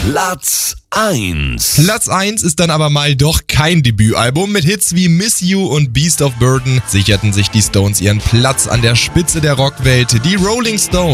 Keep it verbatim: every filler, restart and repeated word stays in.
Platz eins. Platz eins ist dann aber mal doch kein Debütalbum. Mit Hits wie Miss You und Beast of Burden sicherten sich die Stones ihren Platz an der Spitze der Rockwelt. Die Rolling Stones